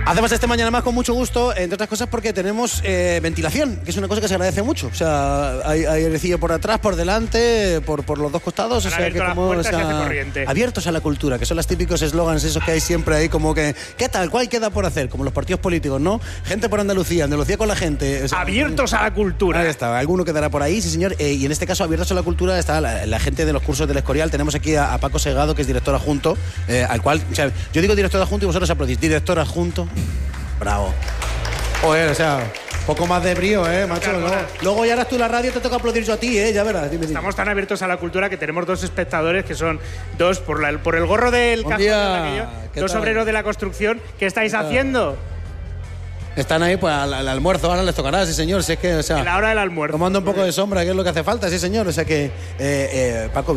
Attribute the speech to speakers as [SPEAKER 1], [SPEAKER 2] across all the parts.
[SPEAKER 1] Hacemos este Mañana Más con mucho gusto, entre otras cosas porque tenemos ventilación, que es una cosa que se agradece mucho. O sea, hay airecillo por atrás, por delante, por los dos costados. O sea, que como abiertos a la cultura, que son los típicos eslogans esos que hay siempre ahí, como que ¿qué tal? ¿Cuál queda por hacer? Como los partidos políticos, ¿no? Gente por Andalucía, Andalucía con la gente. O sea,
[SPEAKER 2] abiertos a la cultura.
[SPEAKER 1] Ahí está, alguno quedará por ahí, sí señor. Y en este caso, abiertos a la cultura, está la gente de los cursos del Escorial. Tenemos aquí a Paco Segado, que es director adjunto, al cual, o sea, yo digo director adjunto y vosotros aplaudís. Director adjunto. Bravo. Joder, o sea, poco más de brío, macho. Luego ya harás tú la radio, te toca aplaudir yo a ti, ya verás. Dime.
[SPEAKER 2] Estamos tan abiertos a la cultura que tenemos dos espectadores que son dos por el gorro del cajón, dos obreros de la construcción. ¿Qué estáis haciendo?
[SPEAKER 1] Están ahí, pues, al almuerzo, ahora les tocará, sí, señor. Si es que, o sea,
[SPEAKER 2] en la hora del almuerzo.
[SPEAKER 1] Tomando un poco de sombra, que es lo que hace falta, sí, señor. O sea que, Paco,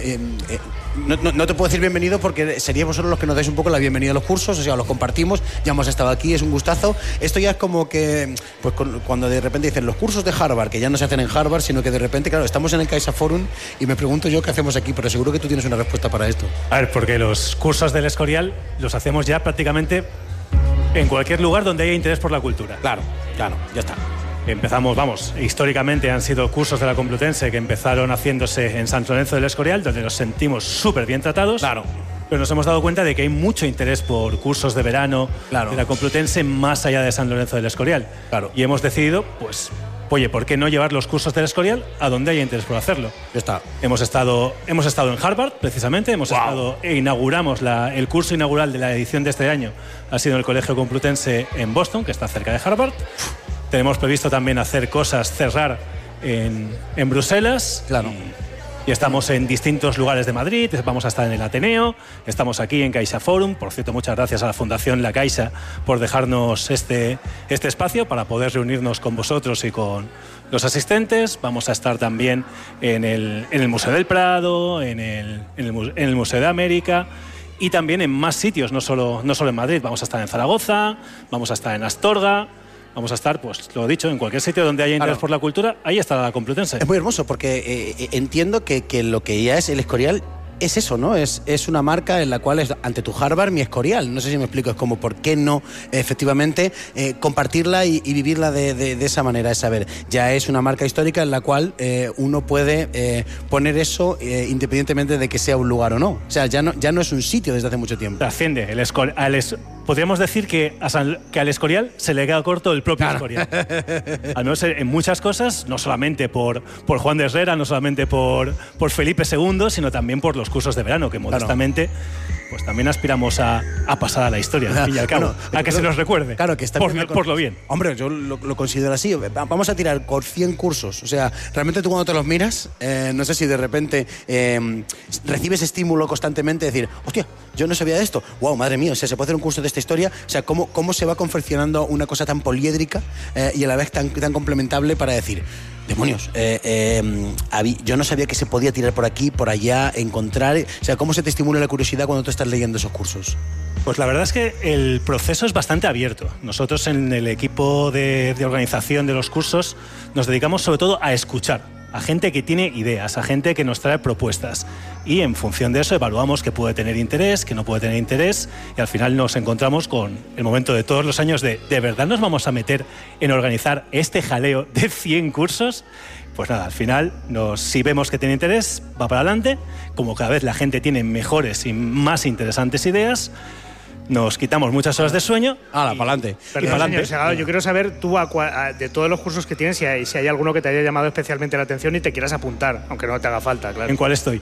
[SPEAKER 1] no te puedo decir bienvenido porque seríais vosotros los que nos dais un poco la bienvenida a los cursos, o sea, los compartimos, ya hemos estado aquí, es un gustazo. Esto ya es como que, pues, cuando de repente dicen los cursos de Harvard, que ya no se hacen en Harvard, sino que de repente, claro, estamos en el Caixa Forum y me pregunto yo qué hacemos aquí, pero seguro que tú tienes una respuesta para esto.
[SPEAKER 3] A ver, porque los cursos del Escorial los hacemos ya prácticamente en cualquier lugar donde haya interés por la cultura.
[SPEAKER 1] Claro, ya está.
[SPEAKER 3] Empezamos, históricamente han sido cursos de la Complutense que empezaron haciéndose en San Lorenzo del Escorial, donde nos sentimos súper bien tratados.
[SPEAKER 1] Claro.
[SPEAKER 3] Pero nos hemos dado cuenta de que hay mucho interés por cursos de verano de la Complutense más allá de San Lorenzo del Escorial.
[SPEAKER 1] Claro.
[SPEAKER 3] Y hemos decidido, pues, oye, ¿por qué no llevar los cursos del Escorial a donde haya interés por hacerlo?
[SPEAKER 1] Ya está.
[SPEAKER 3] Hemos estado en Harvard, precisamente. Inauguramos el curso inaugural de la edición de este año. Ha sido en el Colegio Complutense en Boston, que está cerca de Harvard. Tenemos previsto también hacer cosas, cerrar en Bruselas.
[SPEAKER 1] Claro.
[SPEAKER 3] Y estamos en distintos lugares de Madrid. Vamos a estar en el Ateneo. Estamos aquí en Caixa Forum. Por cierto, muchas gracias a la Fundación La Caixa por dejarnos este espacio para poder reunirnos con vosotros y con los asistentes. Vamos a estar también en el Museo del Prado, en el Museo de América y también en más sitios, no solo en Madrid. Vamos a estar en Zaragoza, vamos a estar en Astorga. Vamos a estar, pues, lo dicho, en cualquier sitio donde haya interés por la cultura, ahí está la Complutense.
[SPEAKER 1] Es muy hermoso porque entiendo que lo que ya es el Escorial es eso, ¿no? Es una marca en la cual es ante tu Harvard mi Escorial. No sé si me explico, es como por qué no efectivamente compartirla y vivirla de esa manera. Es saber, ya es una marca histórica en la cual uno puede poner eso independientemente de que sea un lugar o no. O sea, ya no es un sitio desde hace mucho tiempo.
[SPEAKER 3] Trasciende. Podríamos decir que al Escorial se le queda corto el propio Escorial. Al menos en muchas cosas, no solamente por Juan de Herrera, no solamente por Felipe II, sino también por los cursos de verano, que modestamente pues también aspiramos a pasar a la historia, al fin y al cabo, a que se nos recuerde,
[SPEAKER 1] que está
[SPEAKER 3] por lo bien.
[SPEAKER 1] Hombre, yo lo considero así. Vamos a tirar por 100 cursos. O sea, realmente tú cuando te los miras, no sé si de repente recibes estímulo constantemente de decir, hostia, yo no sabía de esto. Wow, madre mía, o sea, se puede hacer un curso de esta historia. O sea, cómo se va confeccionando una cosa tan poliédrica y a la vez tan complementable para decir, demonios, yo no sabía que se podía tirar por aquí, por allá, encontrar. O sea, ¿cómo se te estimula la curiosidad cuando tú estás leyendo esos cursos?
[SPEAKER 3] Pues la verdad es que el proceso es bastante abierto. Nosotros en el equipo de organización de los cursos nos dedicamos sobre todo a escuchar a gente que tiene ideas, a gente que nos trae propuestas y en función de eso evaluamos qué puede tener interés, qué no puede tener interés y al final nos encontramos con el momento de todos los años ¿de verdad nos vamos a meter en organizar este jaleo de 100 cursos? Pues nada, al final, si vemos que tiene interés, va para adelante. Como cada vez la gente tiene mejores y más interesantes ideas, nos quitamos muchas horas de sueño.
[SPEAKER 1] Para adelante.
[SPEAKER 2] Señor Segado, yo quiero saber tú, de todos los cursos que tienes, si hay alguno que te haya llamado especialmente la atención y te quieras apuntar, aunque no te haga falta, claro.
[SPEAKER 3] ¿En cuál estoy?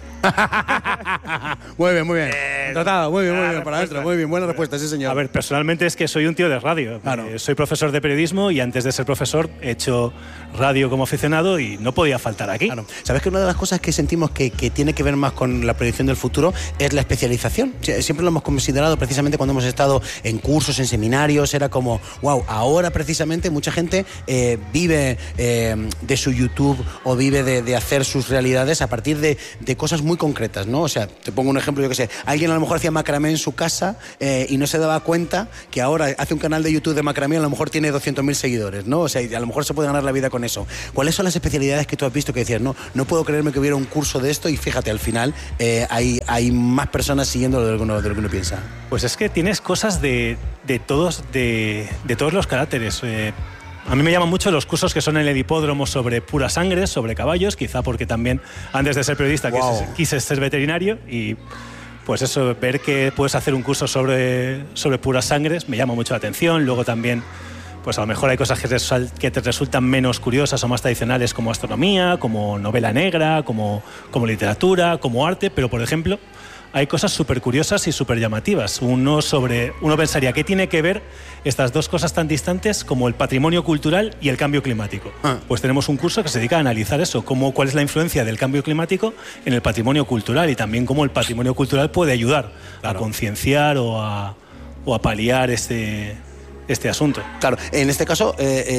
[SPEAKER 1] Muy bien. Tratado, muy bien, para adentro, muy bien, buena respuesta, sí señor.
[SPEAKER 3] A ver, personalmente es que soy un tío de radio. Claro. Soy profesor de periodismo y antes de ser profesor he hecho radio como aficionado y no podía faltar aquí.
[SPEAKER 1] Claro. ¿Sabes que una de las cosas que sentimos que tiene que ver más con la predicción del futuro es la especialización? Siempre lo hemos considerado precisamente cuando hemos estado en cursos, en seminarios, era como, wow, ahora precisamente mucha gente vive de su YouTube o vive de hacer sus realidades a partir de cosas muy concretas, ¿no? O sea, te pongo un ejemplo, yo que sé, alguien a lo mejor hacía macramé en su casa y no se daba cuenta que ahora hace un canal de YouTube de macramé y a lo mejor tiene 200.000 seguidores, ¿no? O sea, y a lo mejor se puede ganar la vida con eso. ¿Cuáles son las especialidades que tú has visto que decías, no puedo creerme que hubiera un curso de esto y fíjate, al final hay más personas siguiendo lo de lo que uno piensa?
[SPEAKER 3] Pues es que tienes cosas de todos los caracteres. A mí me llaman mucho los cursos que son en el hipódromo sobre pura sangre, sobre caballos, quizá porque también antes de ser periodista quise ser veterinario y pues eso, ver que puedes hacer un curso sobre puras sangres me llama mucho la atención. Luego también, pues a lo mejor hay cosas que te resultan menos curiosas o más tradicionales como astronomía, como novela negra, como literatura, como arte, pero por ejemplo hay cosas súper curiosas y súper llamativas. Uno pensaría, ¿qué tiene que ver estas dos cosas tan distantes como el patrimonio cultural y el cambio climático? Pues tenemos un curso que se dedica a analizar eso, cuál es la influencia del cambio climático en el patrimonio cultural y también cómo el patrimonio cultural puede ayudar a concienciar o a paliar este asunto.
[SPEAKER 1] Claro, en este caso,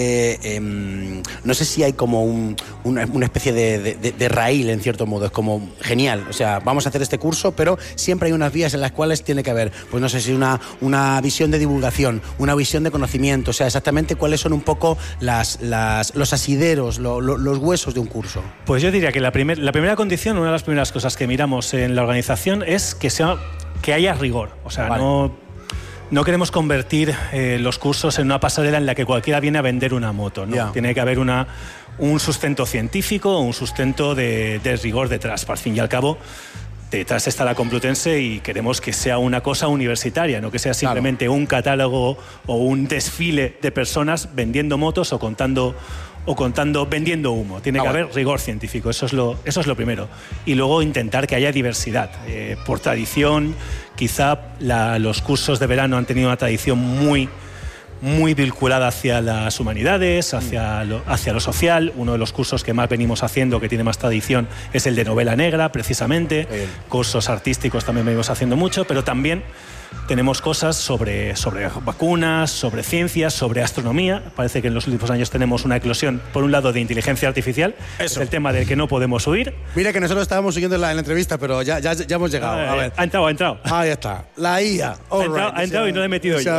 [SPEAKER 1] no sé si hay como una especie de raíl, en cierto modo. Es como genial, o sea, vamos a hacer este curso, pero siempre hay unas vías en las cuales tiene que haber, pues no sé si una visión de divulgación, una visión de conocimiento, o sea, exactamente cuáles son un poco los asideros, los huesos de un curso.
[SPEAKER 3] Pues yo diría que la primera condición, una de las primeras cosas que miramos en la organización es que haya rigor, o sea, vale. No queremos convertir los cursos en una pasarela en la que cualquiera viene a vender una moto, ¿no? Yeah. Tiene que haber un sustento científico, un sustento de rigor detrás. Al fin y al cabo, detrás está la Complutense y queremos que sea una cosa universitaria, no que sea simplemente un catálogo o un desfile de personas vendiendo motos o vendiendo humo. Tiene que haber rigor científico, eso es lo primero. Y luego intentar que haya diversidad. Por tradición, quizá los cursos de verano han tenido una tradición muy, muy vinculada hacia las humanidades, hacia lo social. Uno de los cursos que más venimos haciendo, que tiene más tradición, es el de novela negra, precisamente. Cursos artísticos también venimos haciendo mucho, pero también tenemos cosas sobre vacunas, sobre ciencias, sobre astronomía. Parece que en los últimos años tenemos una eclosión, por un lado, de inteligencia artificial. Eso. Es el tema del que no podemos huir.
[SPEAKER 1] Mira que nosotros estábamos siguiendo en la entrevista, pero ya hemos llegado. A ver.
[SPEAKER 3] Ha entrado.
[SPEAKER 1] Ahí está. La IA.
[SPEAKER 3] Ha entrado y no le he metido yo.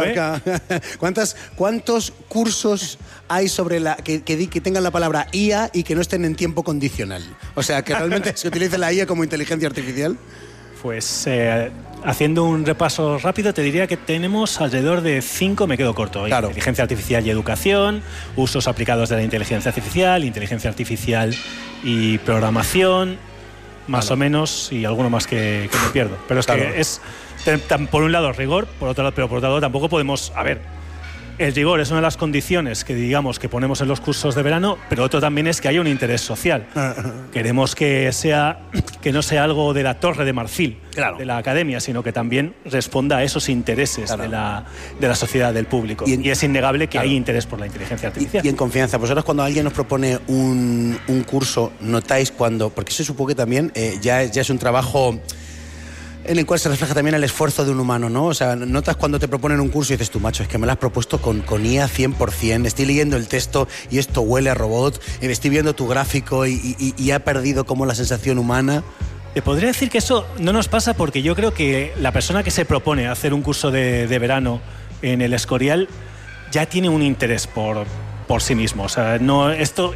[SPEAKER 1] ¿Cuántos cursos hay sobre que tengan la palabra IA y que no estén en tiempo condicional? O sea, que realmente se utilice la IA como inteligencia artificial.
[SPEAKER 3] Pues haciendo un repaso rápido, te diría que tenemos alrededor de 5, me quedo corto. Claro. Inteligencia artificial y educación, usos aplicados de la inteligencia artificial y programación, más o menos, y alguno más que me pierdo. Pero es que es, por un lado, rigor, por otro lado tampoco podemos... A ver, el rigor es una de las condiciones que digamos que ponemos en los cursos de verano, pero otro también es que haya un interés social. Queremos que no sea algo de la torre de marfil de la academia, sino que también responda a esos intereses de la sociedad, del público. Y es innegable que hay interés por la inteligencia artificial.
[SPEAKER 1] Y en confianza, vosotros cuando alguien nos propone un curso, notáis cuando, porque eso supongo que también ya es un trabajo en el cual se refleja también el esfuerzo de un humano, ¿no? O sea, notas cuando te proponen un curso y dices tú, macho, es que me lo has propuesto con IA 100%, estoy leyendo el texto y esto huele a robot, estoy viendo tu gráfico y ha perdido como la sensación humana.
[SPEAKER 3] Te podría decir que eso no nos pasa porque yo creo que la persona que se propone hacer un curso de verano en el Escorial ya tiene un interés por sí mismo. O sea, esto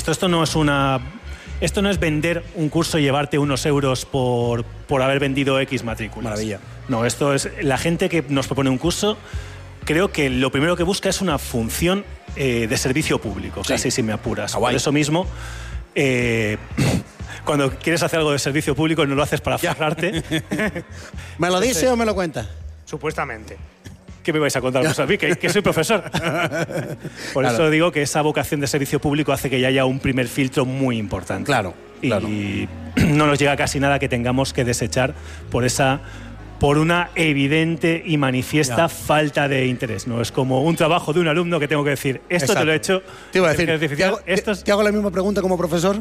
[SPEAKER 3] no es vender un curso y llevarte unos euros por haber vendido X matrículas.
[SPEAKER 1] Maravilla.
[SPEAKER 3] No, esto es la gente que nos propone un curso. Creo que lo primero que busca es una función de servicio público, casi si me apuras. Por eso mismo, cuando quieres hacer algo de servicio público no lo haces para forrarte.
[SPEAKER 1] ¿Me lo dice o me lo cuenta?
[SPEAKER 2] Supuestamente.
[SPEAKER 3] ¿Qué me vais a contar vos a mí? Que soy profesor. Por eso digo que esa vocación de servicio público hace que ya haya un primer filtro muy importante.
[SPEAKER 1] Claro.
[SPEAKER 3] Y no nos llega casi nada que tengamos que desechar por una evidente y manifiesta falta de interés. No es como un trabajo de un alumno que tengo que decir, esto te lo he hecho.
[SPEAKER 1] Te iba a decir, ¿te hago la misma pregunta como profesor?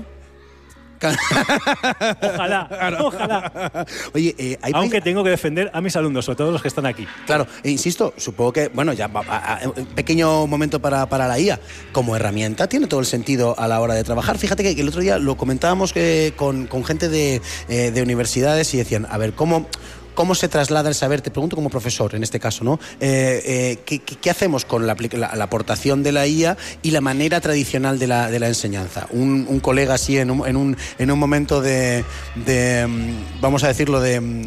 [SPEAKER 3] Ojalá. Oye, aunque tengo que defender a mis alumnos, sobre todo los que están aquí.
[SPEAKER 1] Claro, insisto, supongo que, bueno, ya un pequeño momento para la IA. Como herramienta tiene todo el sentido a la hora de trabajar. Fíjate que el otro día lo comentábamos con gente de universidades y decían, a ver, ¿cómo ¿cómo se traslada el saber? Te pregunto como profesor, en este caso, ¿no? ¿Qué hacemos con la aportación de la IA y la manera tradicional de la enseñanza? Un colega así en un momento de vamos a decirlo, de